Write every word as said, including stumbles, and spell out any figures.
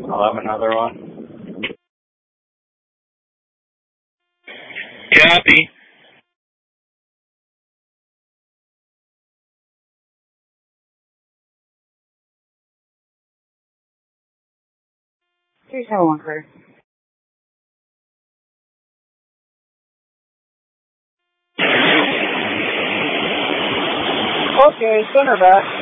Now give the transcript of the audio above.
I'll have another one. Copy. three seven one clear. Okay, center back.